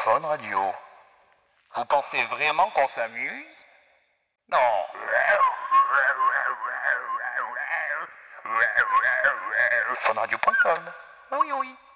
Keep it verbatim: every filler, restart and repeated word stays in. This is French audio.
Fun Radio. Vous pensez vraiment qu'on s'amuse? Non. Funradio point com. Oui, oui.